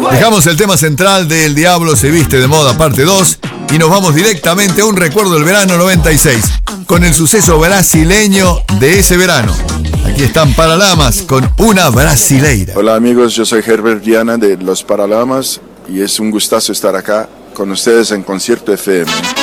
Dejamos el tema central de El Diablo se viste de moda, parte 2, y nos vamos directamente a un recuerdo del verano 96, con el suceso brasileño de ese verano. Aquí están Paralamas con Una Brasileira. Hola amigos, yo soy Herbert Viana de Los Paralamas y es un gustazo estar acá con ustedes en Concierto FM.